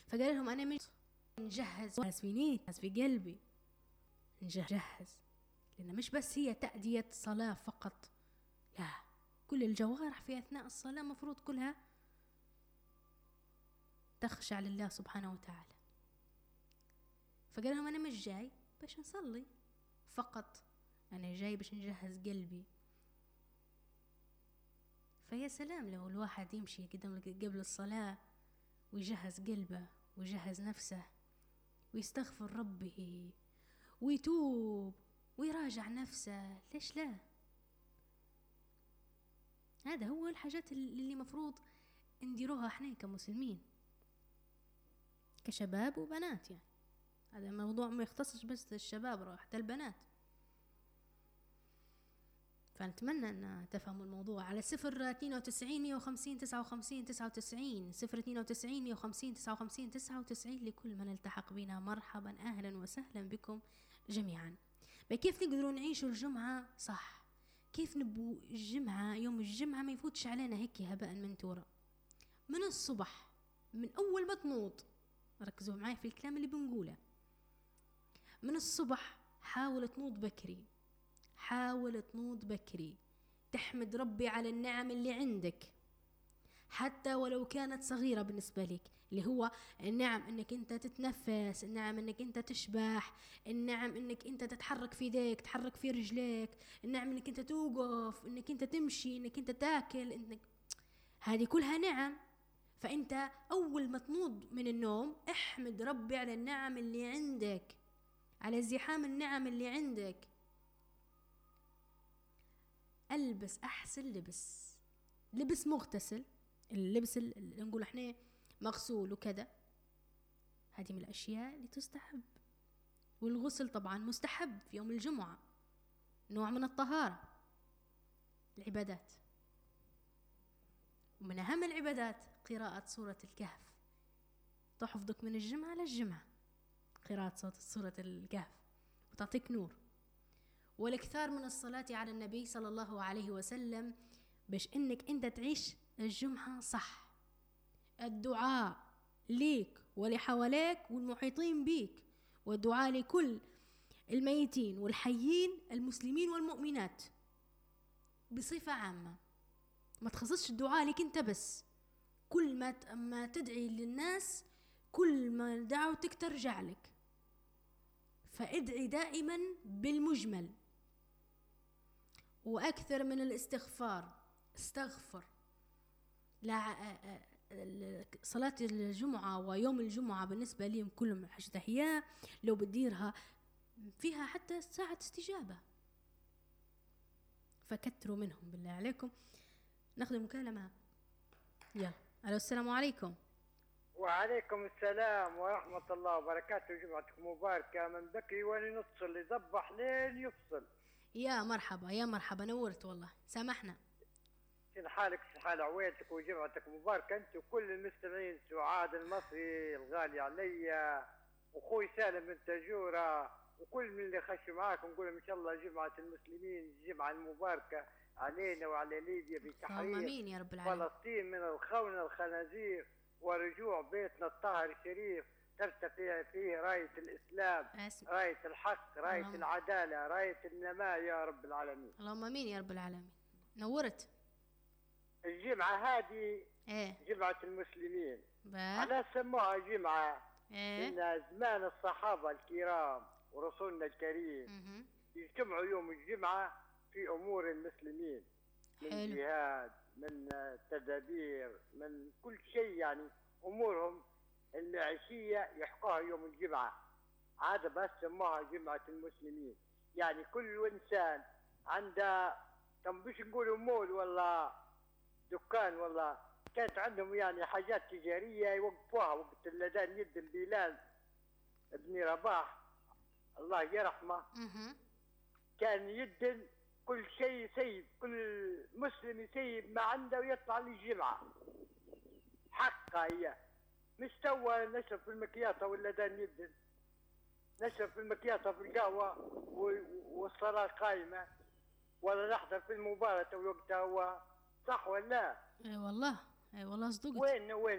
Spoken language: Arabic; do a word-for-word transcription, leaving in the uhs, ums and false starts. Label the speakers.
Speaker 1: فقال لهم أنا مش نجهز ناس في نيت ناس في قلبي نجهز، لأن مش بس هي تأدية صلاة فقط، لا، كل الجوارح في أثناء الصلاة مفروض كلها تخشع لله سبحانه وتعالى. فقال لهم أنا مش جاي باش نصلي فقط، أنا جاي باش نجهز قلبي. فيا سلام لو الواحد يمشي قدام قبل الصلاة ويجهز قلبه ويجهز نفسه ويستغفر ربه ويتوب ويراجع نفسه، ليش لا؟ هذا هو الحاجات اللي مفروض نديروها احنا كمسلمين كشباب وبنات. يعني هذا موضوع ما يختصش بس الشباب، حتى البنات. فنتمنى أن تفهموا الموضوع. على صفر اثنين وتسعين مية وخمسين تسعة وخمسين تسعة وتسعين صفر اثنين وتسعين مية وخمسين تسعة وخمسين تسعة وتسعين لكل من التحق بنا، مرحبا أهلا وسهلا بكم جميعا. كيف نقدروا نعيشوا الجمعة صح؟ كيف نبو الجمعة يوم الجمعة ما يفوتش علينا هيك هباء منثورا من الصبح، من أول ما تنوض؟ ركزوا معي في الكلام اللي بنقوله. من الصبح حاول تنوض بكري، حاول تنوض بكري، تحمد ربي على النعم اللي عندك حتى ولو كانت صغيرة بالنسبة لك، اللي هو النعم انك انت تتنفس، النعم انك انت تشبح، النعم انك انت تتحرك في يديك، تحرك في رجليك، النعم انك انت توقف، انك انت تمشي، انك انت تاكل، انك هذه كلها نعم. فانت اول ما تنوض من النوم احمد ربي على النعم اللي عندك، على زحام النعم اللي عندك. البس احسن لبس، لبس مغتسل، اللبس اللي نقول احنا مغسول وكذا، هذه من الاشياء اللي تستحب. والغسل طبعا مستحب في يوم الجمعة، نوع من الطهارة، العبادات. ومن اهم العبادات قراءة سورة الكهف، تحفظك من الجمعة للجمعة قراءة سورة الكهف وتعطيك نور. والاكثار من الصلاة على النبي صلى الله عليه وسلم باش انك انت تعيش الجمعة صح. الدعاء ليك ولحواليك والمحيطين بيك، والدعاء لكل الميتين والحيين المسلمين والمؤمنات بصفة عامة، ما تخصصش الدعاء لك انت بس. كل ما ما تدعي للناس كل ما دعوتك ترجع لك، فادعي دائما بالمجمل. وأكثر من الاستغفار، استغفر. لا صلاة الجمعة ويوم الجمعة بالنسبة لي كلهم حاجة تحية، لو بديرها فيها حتى ساعة استجابة، فكتروا منهم بالله عليكم. ناخذ المكالمة، يلا. ألو، السلام عليكم.
Speaker 2: وعليكم السلام ورحمة الله وبركاته. جمعتكم مباركة. من بكري وين نفصل يذبح لين يفصل.
Speaker 1: يا مرحبا يا مرحبا، نورت والله، سامحنا.
Speaker 2: شن حالك؟ شن حال عويلتك؟ وجمعتك مباركة انت وكل المستمعين. سعاد المصري الغالي عليا، واخوي سالم بن تاجورة، وكل من اللي خش معاكم نقول ان شاء الله جمعة المسلمين الجمعة المباركة علينا وعلى ليبيا بتحرير
Speaker 1: امين يا رب العالمين.
Speaker 2: فلسطين من الخونة الخنازير، ورجوع بيتنا الطاهر الشريف ترتفع فيه راية الإسلام،
Speaker 1: أسم.
Speaker 2: راية الحق، راية اللهم. العدالة، راية النماء يا رب العالمين.
Speaker 1: اللهم امين يا رب العالمين. نورت.
Speaker 2: الجمعة هذه
Speaker 1: ايه
Speaker 2: جمعة المسلمين،
Speaker 1: بقى.
Speaker 2: على سموها جمعة
Speaker 1: ايه
Speaker 2: إن زمان الصحابة الكرام ورسولنا الكريم
Speaker 1: مه.
Speaker 2: يجتمعوا يوم الجمعة في أمور المسلمين، من
Speaker 1: حلو.
Speaker 2: جهاد، من تدابير، من كل شيء، يعني أمورهم العشية يحقوها يوم الجمعة. هذا بس سموها جمعة المسلمين. يعني كل إنسان عنده كم بيش نقولوا مول ولا دكان، ولا كانت عندهم يعني حاجات تجارية يوقفوها وقت الأذان يدن بلال ابن رباح الله يرحمه،
Speaker 1: مه.
Speaker 2: كان يدن كل شيء يسيب، كل مسلم يسيب ما عنده ويطلع للجمعة. حقها هي، مش توا نشرب في المكياطة ولا دان يدن، نشرب في المكياطة في القهوة والصلاة قائمة، ولا نحضر في المباراة وقتها هو، صح ولا لا؟
Speaker 1: اي والله، اي والله صدقت.
Speaker 2: وين وين